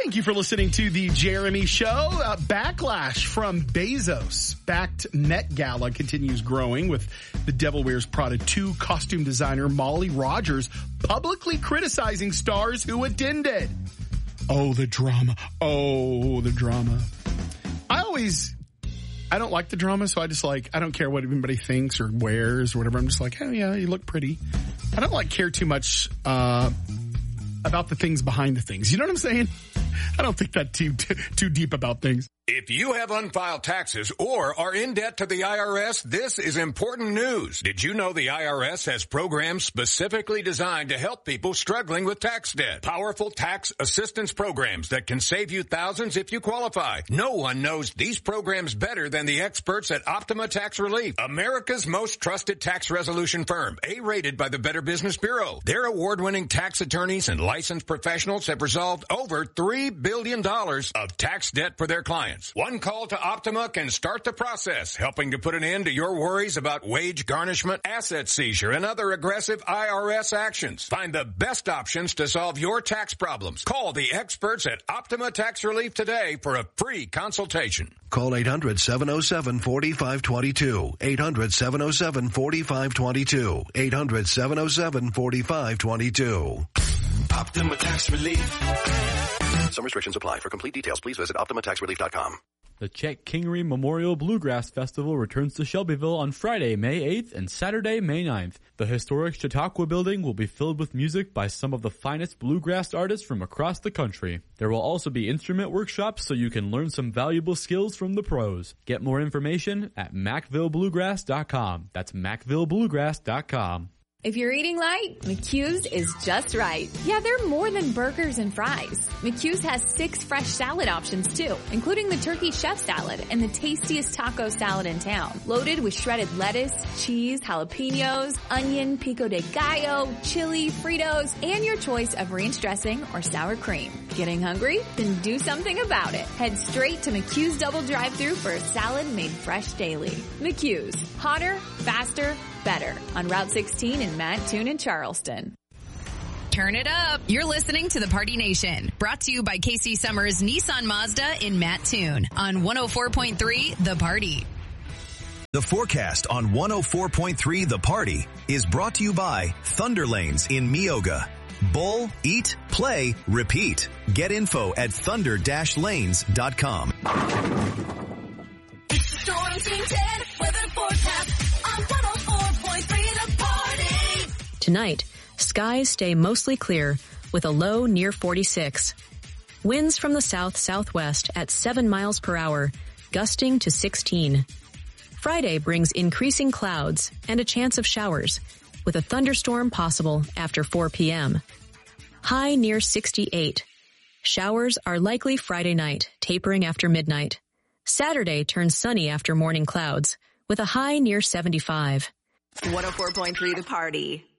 Thank you for listening to the Jeremy Show. Backlash from Bezos-backed Met Gala continues growing, with the Devil Wears Prada 2 costume designer Molly Rogers publicly criticizing stars who attended. Oh, the drama. I don't like the drama, so I don't care what anybody thinks or wears or whatever. I'm just like, oh yeah, you look pretty. I don't care too much about the things behind the things. You know what I'm saying? I don't think that too deep about things. If you have unfiled taxes or are in debt to the IRS, this is important news. Did you know the IRS has programs specifically designed to help people struggling with tax debt? Powerful tax assistance programs that can save you thousands if you qualify. No one knows these programs better than the experts at Optima Tax Relief, America's most trusted tax resolution firm, A-rated by the Better Business Bureau. Their award-winning tax attorneys and licensed professionals have resolved over $3 billion of tax debt for their clients. One call to Optima can start the process, helping to put an end to your worries about wage garnishment, asset seizure, and other aggressive IRS actions. Find the best options to solve your tax problems. Call the experts at Optima Tax Relief today for a free consultation. Call 800-707-4522. 800-707-4522. 800-707-4522. Optima Tax Relief. Some restrictions apply. For complete details, please visit OptimaTaxRelief.com. The Chet Kingery Memorial Bluegrass Festival returns to Shelbyville on Friday, May 8th and Saturday, May 9th. The historic Chautauqua building will be filled with music by some of the finest bluegrass artists from across the country. There will also be instrument workshops so you can learn some valuable skills from the pros. Get more information at MacvilleBluegrass.com. That's MacvilleBluegrass.com. If you're eating light, McHugh's is just right. Yeah, they're more than burgers and fries. McHugh's has 6 fresh salad options too, including the turkey chef salad and the tastiest taco salad in town. Loaded with shredded lettuce, cheese, jalapenos, onion, pico de gallo, chili, Fritos, and your choice of ranch dressing or sour cream. Getting hungry? Then do something about it. Head straight to McHugh's Double Drive-Thru for a salad made fresh daily. McHugh's. Hotter, faster, better. On Route 16 in Mattoon and Charleston. Turn it up. You're listening to The Party Nation. Brought to you by Casey Summers Nissan Mazda in Mattoon on 104.3 The Party. The forecast on 104.3 The Party is brought to you by Thunder Lanes in Meoga. Bowl, eat, play, repeat. Get info at thunder-lanes.com. It's the Storm Team 10 weather forecast on 104.3 The Party. Tonight, skies stay mostly clear with a low near 46. Winds from the south-southwest at 7 miles per hour, gusting to 16. Friday brings increasing clouds and a chance of showers, with a thunderstorm possible after 4 p.m. High near 68. Showers are likely Friday night, tapering after midnight. Saturday turns sunny after morning clouds, with a high near 75. 104.3 The Party.